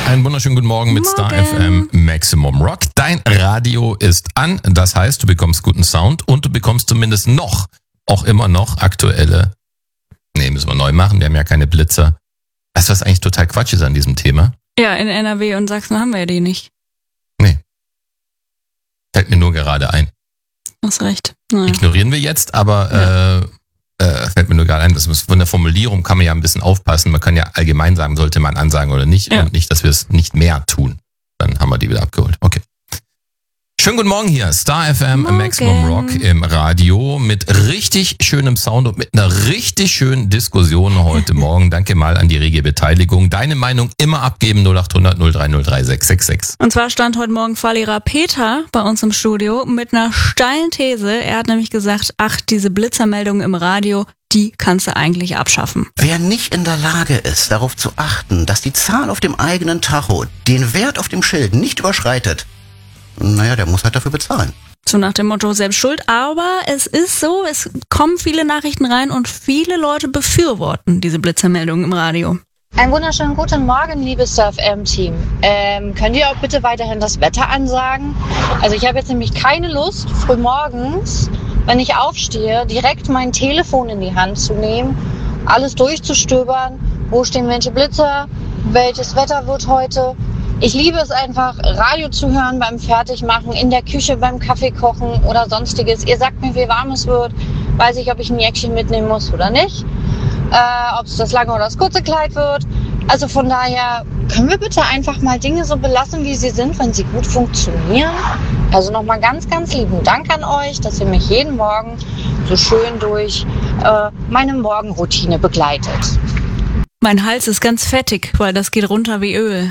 Einen wunderschönen guten Morgen mit Star FM Maximum Rock. Dein Radio ist an, das heißt, du bekommst guten Sound und du bekommst zumindest auch immer noch aktuelle, müssen wir neu machen, wir haben ja keine Blitzer. Weißt du, was eigentlich total Quatsch ist an diesem Thema? Ja, in NRW und Sachsen haben wir ja die nicht. Nee. Fällt mir nur gerade ein. Hast recht. Naja. Ignorieren wir jetzt, aber fällt mir nur gerade ein, von der Formulierung kann man ja ein bisschen aufpassen. Man kann ja allgemein sagen, sollte man ansagen oder nicht. Ja. Und nicht, dass wir es nicht mehr tun. Dann haben wir die wieder abgeholt. Okay. Schönen guten Morgen hier. Star FM Maximum Rock im Radio mit richtig schönem Sound und mit einer richtig schönen Diskussion heute Morgen. Danke mal an die rege Beteiligung. Deine Meinung immer abgeben 0800 0303 666. Und zwar stand heute Morgen Fahrlehrer Peter bei uns im Studio mit einer steilen These. Er hat nämlich gesagt, diese Blitzermeldungen im Radio, die kannst du eigentlich abschaffen. Wer nicht in der Lage ist, darauf zu achten, dass die Zahl auf dem eigenen Tacho den Wert auf dem Schild nicht überschreitet, der muss halt dafür bezahlen. So nach dem Motto, selbst schuld. Aber es ist so, es kommen viele Nachrichten rein und viele Leute befürworten diese Blitzermeldungen im Radio. Einen wunderschönen guten Morgen, liebes Star FM-Team. Könnt ihr auch bitte weiterhin das Wetter ansagen? Also ich habe jetzt nämlich keine Lust, frühmorgens, wenn ich aufstehe, direkt mein Telefon in die Hand zu nehmen, alles durchzustöbern. Wo stehen welche Blitzer? Welches Wetter wird heute? Ich liebe es einfach, Radio zu hören beim Fertigmachen, in der Küche, beim Kaffeekochen oder sonstiges. Ihr sagt mir, wie warm es wird, weiß ich, ob ich ein Jäckchen mitnehmen muss oder nicht. Ob es das lange oder das kurze Kleid wird. Also von daher, können wir bitte einfach mal Dinge so belassen, wie sie sind, wenn sie gut funktionieren? Also nochmal ganz, ganz lieben Dank an euch, dass ihr mich jeden Morgen so schön durch meine Morgenroutine begleitet. Mein Hals ist ganz fettig, weil das geht runter wie Öl.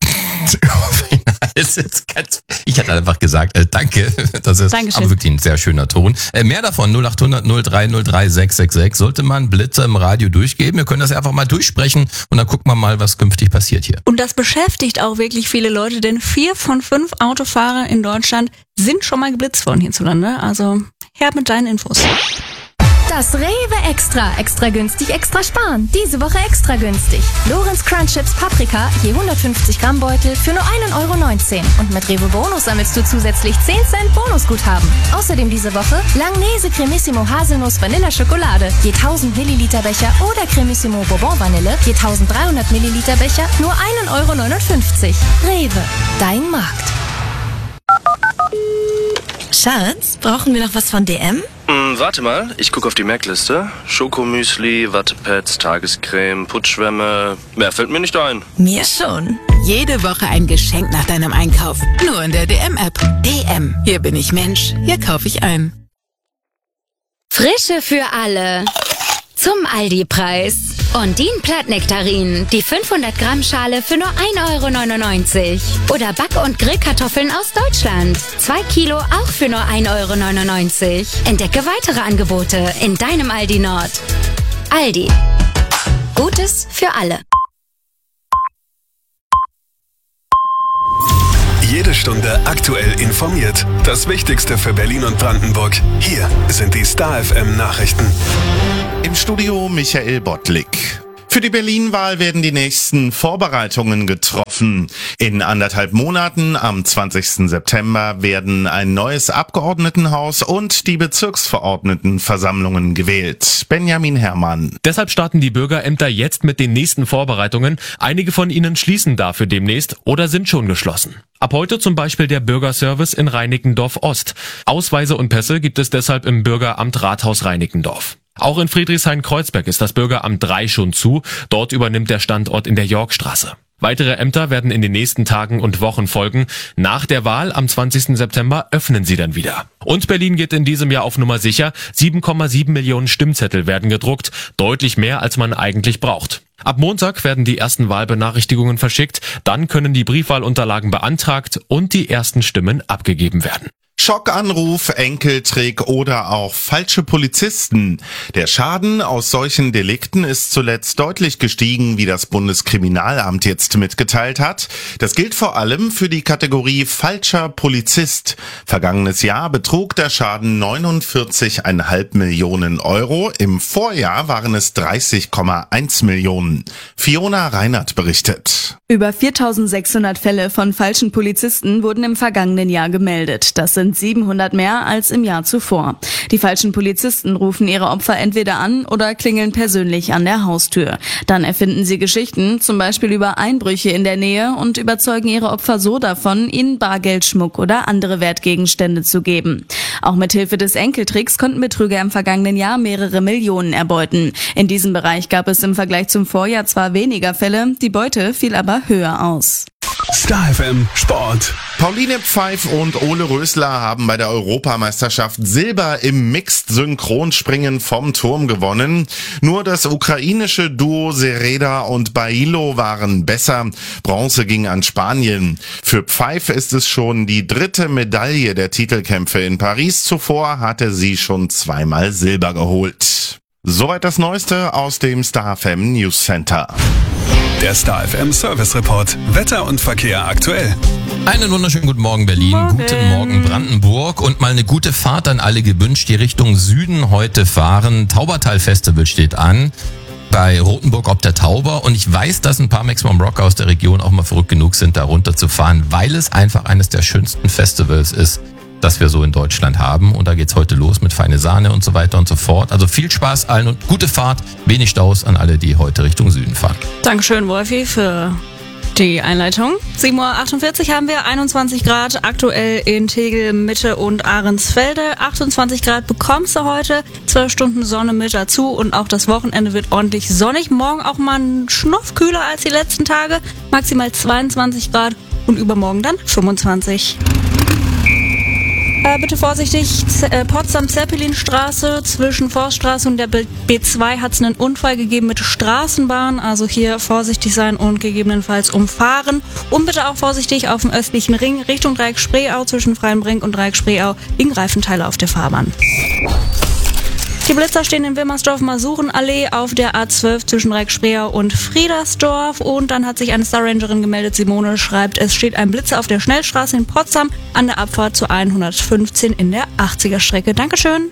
Ich hatte einfach gesagt, danke, das ist Dankeschön. Aber wirklich ein sehr schöner Ton. Mehr davon, 0800 0303 666, sollte man Blitzer im Radio durchgeben. Wir können das einfach mal durchsprechen und dann gucken wir mal, was künftig passiert hier. Und das beschäftigt auch wirklich viele Leute, denn 4 von 5 Autofahrer in Deutschland sind schon mal geblitzt worden hierzulande. Also her mit deinen Infos. Das Rewe Extra günstig, extra sparen. Diese Woche extra günstig. Lorenz Crunch Chips Paprika, je 150 Gramm Beutel für nur 1,19 €. Und mit Rewe Bonus sammelst du zusätzlich 10 Cent Bonusguthaben. Außerdem diese Woche Langnese Cremissimo Haselnuss Vanilla Schokolade, je 1000 Milliliter Becher oder Cremissimo Bourbon Vanille, je 1300 Milliliter Becher, nur 1,59 €. Rewe, dein Markt. Schatz, brauchen wir noch was von DM? Warte mal, ich gucke auf die Merkliste. Schokomüsli, Wattepads, Tagescreme, Putzschwämme. Mehr fällt mir nicht ein. Mir schon. Jede Woche ein Geschenk nach deinem Einkauf. Nur in der DM-App. DM. Hier bin ich Mensch. Hier kaufe ich ein. Frische für alle. Zum Aldi-Preis. Ondine Plattnektarinen, die 500 Gramm Schale für nur 1,99 €. Oder Back- und Grillkartoffeln aus Deutschland. 2 Kilo auch für nur 1,99 €. Entdecke weitere Angebote in deinem Aldi Nord. Aldi. Gutes für alle. Jede Stunde aktuell informiert. Das Wichtigste für Berlin und Brandenburg. Hier sind die Star FM Nachrichten. Im Studio Michael Bottlik. Für die Berlin-Wahl werden die nächsten Vorbereitungen getroffen. In 1,5 Monaten, am 20. September, werden ein neues Abgeordnetenhaus und die Bezirksverordnetenversammlungen gewählt. Benjamin Herrmann. Deshalb starten die Bürgerämter jetzt mit den nächsten Vorbereitungen. Einige von ihnen schließen dafür demnächst oder sind schon geschlossen. Ab heute zum Beispiel der Bürgerservice in Reinickendorf Ost. Ausweise und Pässe gibt es deshalb im Bürgeramt Rathaus Reinickendorf. Auch in Friedrichshain-Kreuzberg ist das Bürgeramt 3 schon zu. Dort übernimmt der Standort in der Yorkstraße. Weitere Ämter werden in den nächsten Tagen und Wochen folgen. Nach der Wahl am 20. September öffnen sie dann wieder. Und Berlin geht in diesem Jahr auf Nummer sicher. 7,7 Millionen Stimmzettel werden gedruckt. Deutlich mehr, als man eigentlich braucht. Ab Montag werden die ersten Wahlbenachrichtigungen verschickt. Dann können die Briefwahlunterlagen beantragt und die ersten Stimmen abgegeben werden. Schockanruf, Enkeltrick oder auch falsche Polizisten. Der Schaden aus solchen Delikten ist zuletzt deutlich gestiegen, wie das Bundeskriminalamt jetzt mitgeteilt hat. Das gilt vor allem für die Kategorie falscher Polizist. Vergangenes Jahr betrug der Schaden 49,5 Millionen Euro. Im Vorjahr waren es 30,1 Millionen. Fiona Reinert berichtet. Über 4.600 Fälle von falschen Polizisten wurden im vergangenen Jahr gemeldet. Das sind 700 mehr als im Jahr zuvor. Die falschen Polizisten rufen ihre Opfer entweder an oder klingeln persönlich an der Haustür. Dann erfinden sie Geschichten, zum Beispiel über Einbrüche in der Nähe, und überzeugen ihre Opfer so davon, ihnen Bargeld, Schmuck oder andere Wertgegenstände zu geben. Auch mit Hilfe des Enkeltricks konnten Betrüger im vergangenen Jahr mehrere Millionen erbeuten. In diesem Bereich gab es im Vergleich zum Vorjahr zwar weniger Fälle, die Beute fiel aber höher aus. Star FM Sport. Pauline Pfeif und Ole Rösler haben bei der Europameisterschaft Silber im Mixed-Synchronspringen vom Turm gewonnen. Nur das ukrainische Duo Sereda und Bailo waren besser. Bronze ging an Spanien. Für Pfeif ist es schon die 3. Medaille der Titelkämpfe in Paris. Zuvor hatte sie schon 2-mal Silber geholt. Soweit das Neueste aus dem Star FM News Center. Der Star FM Service Report. Wetter und Verkehr aktuell. Einen wunderschönen guten Morgen Berlin, Guten Morgen Brandenburg und mal eine gute Fahrt an alle gewünscht, die Richtung Süden heute fahren. Taubertal Festival steht an bei Rothenburg ob der Tauber, und ich weiß, dass ein paar Maximum Rocker aus der Region auch mal verrückt genug sind, da runter zu fahren, weil es einfach eines der schönsten Festivals ist, das wir so in Deutschland haben. Und da geht's heute los mit Feine Sahne und so weiter und so fort. Also viel Spaß allen und gute Fahrt, wenig Staus an alle, die heute Richtung Süden fahren. Dankeschön, Wolfi, für die Einleitung. 7.48 Uhr haben wir, 21 Grad aktuell in Tegel, Mitte und Ahrensfelde. 28 Grad bekommst du heute, 12 Stunden Sonne mit dazu, und auch das Wochenende wird ordentlich sonnig. Morgen auch mal ein Schnuff kühler als die letzten Tage, maximal 22 Grad und übermorgen dann 25. Bitte vorsichtig, Potsdam-Zeppelinstraße zwischen Forststraße und der B2 hat es einen Unfall gegeben mit Straßenbahn, also hier vorsichtig sein und gegebenenfalls umfahren. Und bitte auch vorsichtig auf dem östlichen Ring Richtung Dreieck Spreeau, zwischen Freienbrink und Dreieck Spreeau liegen Reifenteile auf der Fahrbahn. Die Blitzer stehen in Wilmersdorf-Masurenallee auf der A12 zwischen Dreieck Spreeau und Friedersdorf. Und dann hat sich eine Star Rangerin gemeldet. Simone schreibt, es steht ein Blitzer auf der Schnellstraße in Potsdam an der Abfahrt zur 115 in der 80er-Strecke. Dankeschön.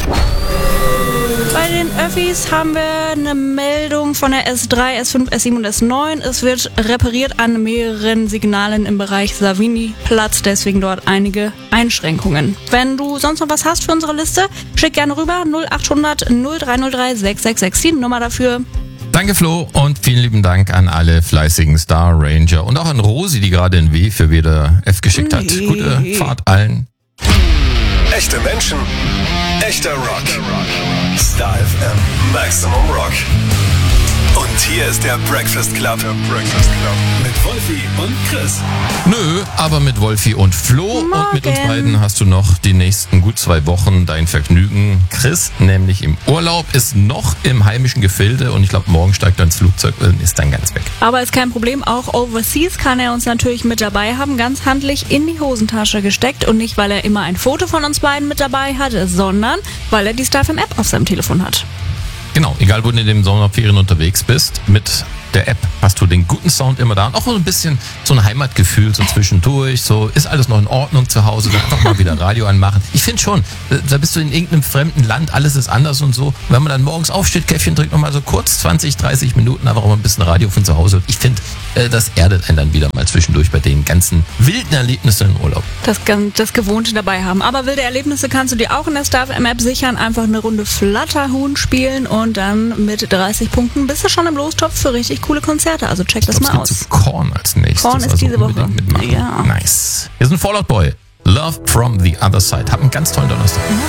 Bei den Öffis haben wir eine Meldung von der S3, S5, S7 und S9. Es wird repariert an mehreren Signalen im Bereich Savini-Platz, deswegen dort einige Einschränkungen. Wenn du sonst noch was hast für unsere Liste, schick gerne rüber 0800 0303 666, die Nummer dafür. Danke Flo und vielen lieben Dank an alle fleißigen Star Ranger und auch an Rosi, die gerade ein W für wieder F geschickt hat. Gute Fahrt allen. Echte Menschen, echter Rock. Star FM Maximum Rock. Und hier ist der Breakfast Club. Mit Wolfi und Chris. Nö, aber mit Wolfi und Flo. Morgen. Und mit uns beiden hast du noch die nächsten gut 2 Wochen dein Vergnügen. Chris, nämlich im Urlaub, ist noch im heimischen Gefilde und ich glaube, morgen steigt er ins Flugzeug und ist dann ganz weg. Aber ist kein Problem, auch overseas kann er uns natürlich mit dabei haben, ganz handlich in die Hosentasche gesteckt, und nicht, weil er immer ein Foto von uns beiden mit dabei hat, sondern weil er die Star FM App auf seinem Telefon hat. Genau, egal wo du in den Sommerferien unterwegs bist, mit der App hast du den guten Sound immer da und auch so ein bisschen so ein Heimatgefühl so zwischendurch, so ist alles noch in Ordnung zu Hause, dann einfach mal wieder Radio anmachen. Ich finde schon, da bist du in irgendeinem fremden Land, alles ist anders und so. Und wenn man dann morgens aufsteht, Käffchen trinkt, nochmal so kurz 20, 30 Minuten, einfach auch mal ein bisschen Radio von zu Hause. Ich finde, das erdet einen dann wieder mal zwischendurch bei den ganzen wilden Erlebnissen im Urlaub. Das Gewohnte dabei haben. Aber wilde Erlebnisse kannst du dir auch in der Star FM App sichern. Einfach eine Runde Flatterhuhn spielen und dann mit 30 Punkten bist du schon im Lostopf für richtig coole Konzerte. Also check das mal aus. Es gibt so Korn als nächstes. Korn ist also diese Woche. Mitmachen. Ja. Nice. Hier ist ein Fall Out Boy. Love from the Other Side. Hab einen ganz tollen Donnerstag.